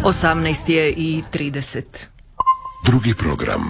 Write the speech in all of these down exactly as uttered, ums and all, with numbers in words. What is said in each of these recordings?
osamnaest je i trideset. Drugi program.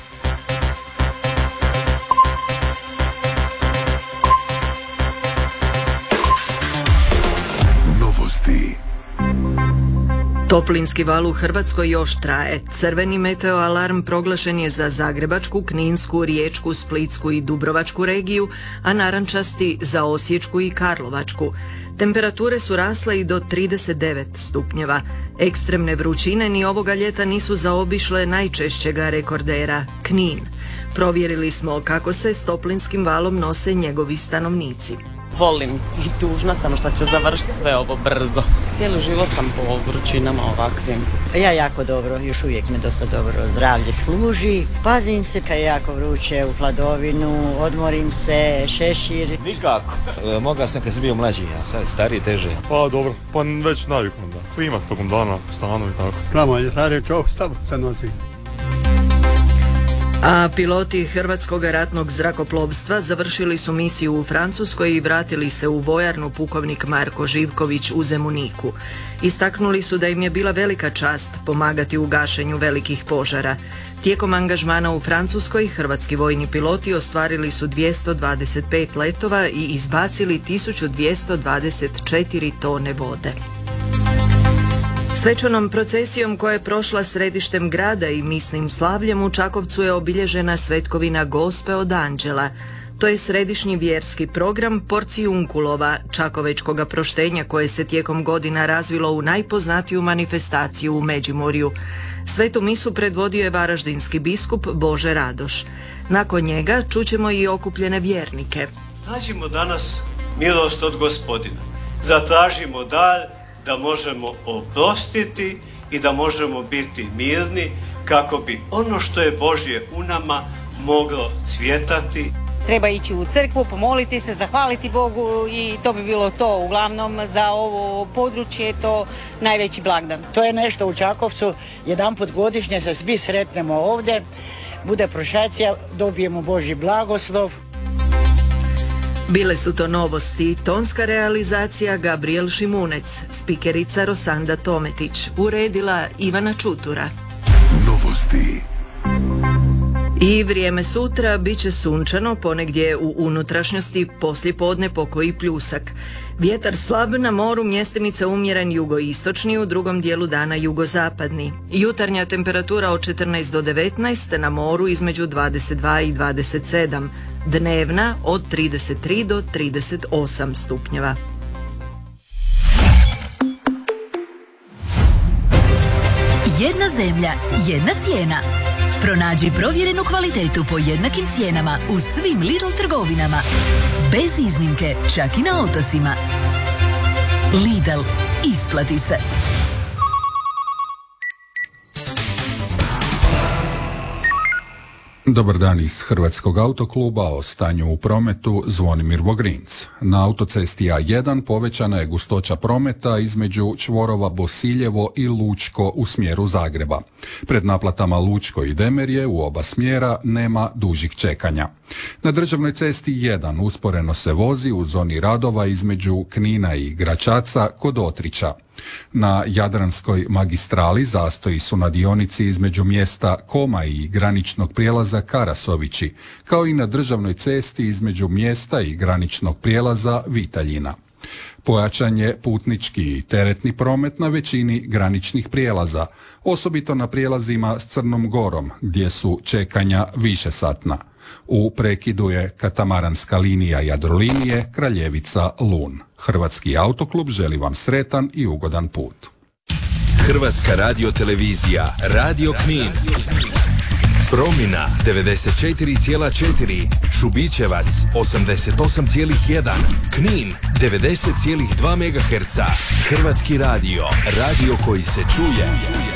Novosti. Toplinski val u Hrvatskoj još traje. Crveni meteoalarm proglašen je za Zagrebačku, Kninsku, Riječku, Splitsku i Dubrovačku regiju, a narančasti za Osječku i Karlovačku. Temperature su rasle i do trideset devet stupnjeva. Ekstremne vrućine ni ovoga ljeta nisu zaobišle najčešćega rekordera, Knin. Provjerili smo kako se s toplinskim valom nose njegovi stanovnici. Volim i tužna sam što će završiti sve ovo brzo. Cijeli život sam po vrućinama ovakvim. Ja jako dobro, još uvijek me dosta dobro zdravlje služi. Pazim se kad je jako vruće u hladovinu, odmorim se, šešir. Nikako. E, mogao sam kad sam bio mlađi, a sad stariji teže. Pa dobro, pa već navikom da. Klima tokom dana, stanu i tako. Znamo, je stariji čovjek stavo se nosi. A piloti Hrvatskog ratnog zrakoplovstva završili su misiju u Francuskoj i vratili se u vojarnu pukovnik Marko Živković u Zemuniku. Istaknuli su da im je bila velika čast pomagati u gašenju velikih požara. Tijekom angažmana u Francuskoj hrvatski vojni piloti ostvarili su dvjesto dvadeset pet letova i izbacili tisuću dvjesto dvadeset četiri tone vode. Svečanom procesijom koja je prošla središtem grada i misnim slavljem u Čakovcu je obilježena svetkovina Gospe od Anđela. To je središnji vjerski program Porcijunkulova, čakovečkoga proštenja koje se tijekom godina razvilo u najpoznatiju manifestaciju u Međimurju. Svetu misu predvodio je varaždinski biskup Bože Radoš. Nakon njega čućemo i okupljene vjernike. Nađimo danas milost od Gospodina. Zatražimo dar da možemo oprostiti i da možemo biti mirni kako bi ono što je Božje u nama moglo cvjetati. Treba ići u crkvu, pomoliti se, zahvaliti Bogu i to bi bilo to. Uglavnom za ovo područje je to najveći blagdan. To je nešto u Čakovcu, jedanput godišnje se svi sretnemo ovdje, bude prošacija, dobijemo Božji blagoslov. Bile su to novosti, tonska realizacija Gabriel Šimunec, spikerica Rosanda Tometić, uredila Ivana Čutura. Novosti. I vrijeme sutra bit će sunčano, ponegdje u unutrašnjosti poslijepodne pokoji pljusak. Vjetar slab, na moru mjestimice umjeren jugoistočni, u drugom dijelu dana jugozapadni. Jutarnja temperatura od četrnaest do devetnaest, na moru između dvadeset dva i dvadeset sedam. Dnevna od trideset tri do trideset osam stupnjeva. Jedna zemlja, jedna cijena. Pronađi provjerenu kvalitetu po jednakim cijenama u svim Lidl trgovinama. Bez iznimke, čak i na otocima. Lidl, isplati se. Dobar dan iz Hrvatskog autokluba, o stanju u prometu Zvonimir Vogrinc. Na autocesti A jedan povećana je gustoća prometa između čvorova Bosiljevo i Lučko u smjeru Zagreba. Pred naplatama Lučko i Demerje u oba smjera nema dužih čekanja. Na državnoj cesti jedan usporeno se vozi u zoni radova između Knina i Gračaca kod Otrića. Na Jadranskoj magistrali zastoji su na dionici između mjesta Koma i graničnog prijelaza Karasovići, kao i na državnoj cesti između mjesta i graničnog prijelaza Vitaljina. Pojačan je putnički i teretni promet na većini graničnih prijelaza, osobito na prijelazima s Crnom Gorom, gdje su čekanja višesatna. U prekidu je katamaranska linija Jadrolinije Kraljevica-Lun. Hrvatski autoklub želi vam sretan i ugodan put. Hrvatska radiotelevizija, Radio Knin. Promina devedeset četiri zarez četiri, Šubićevac osamdeset osam zarez jedan, Knin devedeset zarez dva megaherca. Hrvatski radio, radio koji se čuje.